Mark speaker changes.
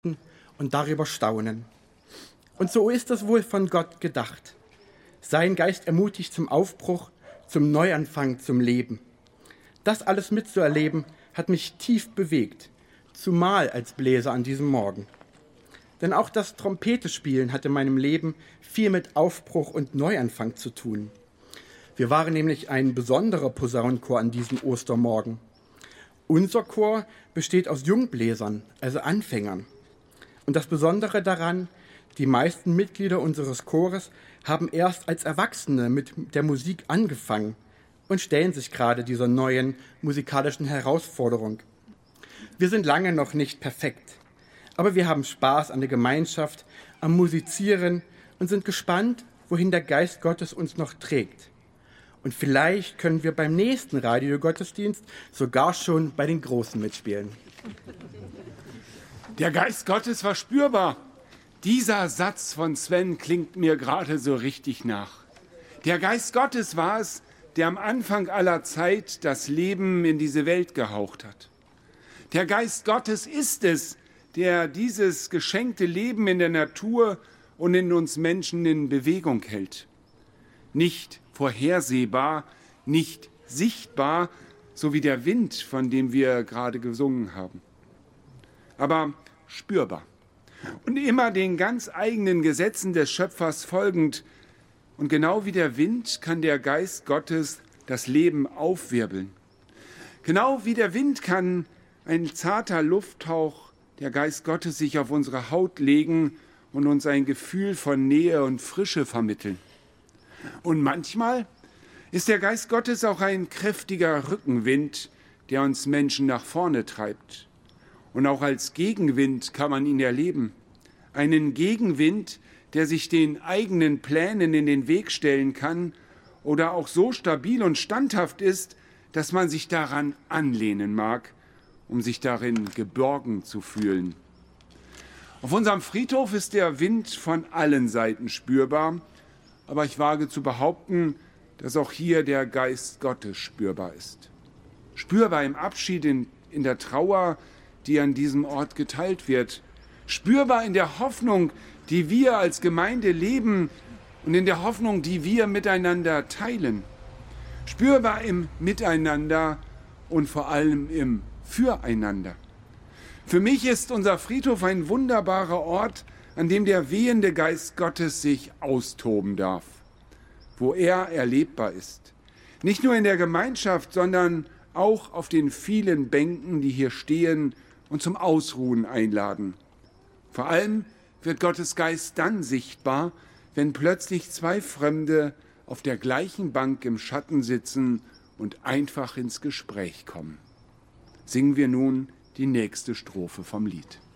Speaker 1: und darüber staunen. Und so ist es wohl von Gott gedacht. Sein Geist ermutigt zum Aufbruch, zum Neuanfang, zum Leben. Das alles mitzuerleben, hat mich tief bewegt, zumal als Bläser an diesem Morgen. Denn auch das Trompetespielen hat in meinem Leben viel mit Aufbruch und Neuanfang zu tun. Wir waren nämlich ein besonderer Posaunenchor an diesem Ostermorgen. Unser Chor besteht aus Jungbläsern, also Anfängern. Und das Besondere daran, die meisten Mitglieder unseres Chores haben erst als Erwachsene mit der Musik angefangen und stellen sich gerade dieser neuen musikalischen Herausforderung. Wir sind lange noch nicht perfekt, aber wir haben Spaß an der Gemeinschaft, am Musizieren und sind gespannt, wohin der Geist Gottes uns noch trägt. Und vielleicht können wir beim nächsten Radiogottesdienst sogar schon bei den Großen mitspielen.
Speaker 2: Der Geist Gottes war spürbar. Dieser Satz von Sven klingt mir gerade so richtig nach. Der Geist Gottes war es, der am Anfang aller Zeit das Leben in diese Welt gehaucht hat. Der Geist Gottes ist es, der dieses geschenkte Leben in der Natur und in uns Menschen in Bewegung hält. Nicht vorhersehbar, nicht sichtbar, so wie der Wind, von dem wir gerade gesungen haben. Aber spürbar. Und immer den ganz eigenen Gesetzen des Schöpfers folgend. Und genau wie der Wind kann der Geist Gottes das Leben aufwirbeln. Genau wie der Wind kann ein zarter Lufthauch, der Geist Gottes, sich auf unsere Haut legen und uns ein Gefühl von Nähe und Frische vermitteln. Und manchmal ist der Geist Gottes auch ein kräftiger Rückenwind, der uns Menschen nach vorne treibt. Und auch als Gegenwind kann man ihn erleben. Einen Gegenwind, der sich den eigenen Plänen in den Weg stellen kann oder auch so stabil und standhaft ist, dass man sich daran anlehnen mag, um sich darin geborgen zu fühlen. Auf unserem Friedhof ist der Wind von allen Seiten spürbar, aber ich wage zu behaupten, dass auch hier der Geist Gottes spürbar ist. Spürbar im Abschied, in der Trauer, die an diesem Ort geteilt wird. Spürbar in der Hoffnung, die wir als Gemeinde leben und in der Hoffnung, die wir miteinander teilen. Spürbar im Miteinander und vor allem im Füreinander. Für mich ist unser Friedhof ein wunderbarer Ort, an dem der wehende Geist Gottes sich austoben darf, wo er erlebbar ist. Nicht nur in der Gemeinschaft, sondern auch auf den vielen Bänken, die hier stehen und zum Ausruhen einladen. Vor allem wird Gottes Geist dann sichtbar, wenn plötzlich zwei Fremde auf der gleichen Bank im Schatten sitzen und einfach ins Gespräch kommen. Singen wir nun die nächste Strophe vom Lied.